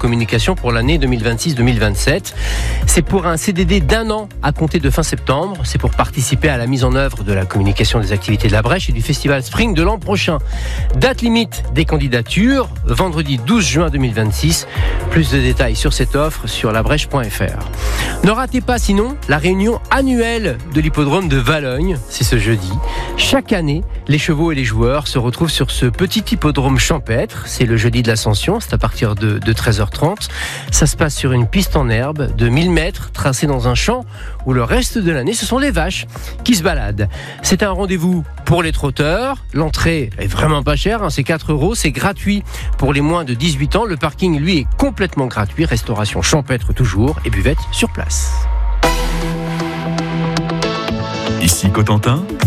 communication pour l'année 2026-2027. C'est pour un CDD d'1 an à compter de fin septembre. C'est pour participer à la mise en œuvre de la communication des activités de la Brèche et du Festival Spring de l'an prochain. Date limite des candidatures, vendredi 12 juin 2026. Plus de détails sur cette offre sur labrèche.fr. Ne ratez pas sinon la réunion annuelle de l'hippodrome de Valognes, c'est ce jeudi. Chaque année, les chevaux et les joueurs se retrouvent sur ce petit hippodrome champêtre. C'est le jeudi de l'Ascension, c'est à partir de 13h30. Ça se passe sur une piste en herbe de 1000 mètres, tracée dans un champ où le reste de l'année, ce sont les vaches qui se baladent. C'est un rendez-vous pour les trotteurs. L'entrée est vraiment pas chère, c'est 4 €. C'est gratuit pour les moins de 18 ans. Le parking, lui, est complètement gratuit. Restauration champêtre toujours et buvette sur place. Ici Cotentin.